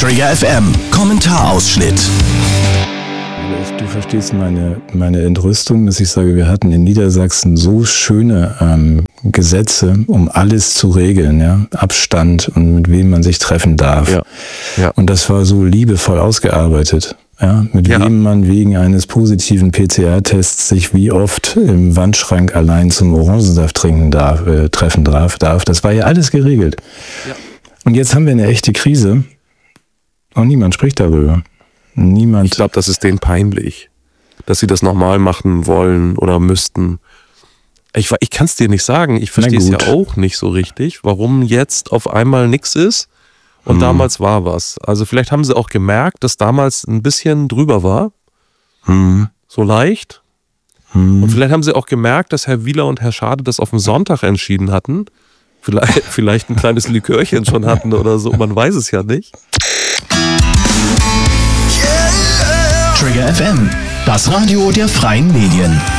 Trigger FM Kommentarausschnitt. Du verstehst meine Entrüstung, dass ich sage, wir hatten in Niedersachsen so schöne Gesetze, um alles zu regeln, ja, Abstand und mit wem man sich treffen darf. Ja. Und das war so liebevoll ausgearbeitet, ja, mit wem man wegen eines positiven PCR-Tests sich wie oft im Wandschrank allein zum Orangensaft treffen darf. Das war ja alles geregelt. Ja. Und jetzt haben wir eine echte Krise und niemand spricht darüber. Niemand. Ich glaube, das ist denen peinlich, dass sie das nochmal machen wollen oder müssten. Ich kann es dir nicht sagen. Ich verstehe es ja auch nicht so richtig, warum jetzt auf einmal nichts ist und damals war was. Also vielleicht haben sie auch gemerkt, dass damals ein bisschen drüber war. So leicht. Und vielleicht haben sie auch gemerkt, dass Herr Wieler und Herr Schade das auf den Sonntag entschieden hatten. Vielleicht ein kleines Likörchen schon hatten oder so. Man weiß es ja nicht. Trigger FM, das Radio der freien Medien.